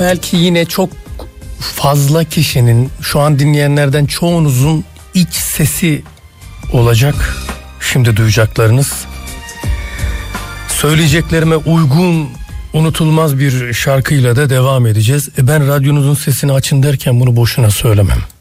belki yine çok fazla kişinin, şu an dinleyenlerden çoğunuzun iç sesi olacak şimdi duyacaklarınız. Söyleyeceklerime uygun, unutulmaz bir şarkıyla da devam edeceğiz. Ben radyonuzun sesini açın derken bunu boşuna söylemem.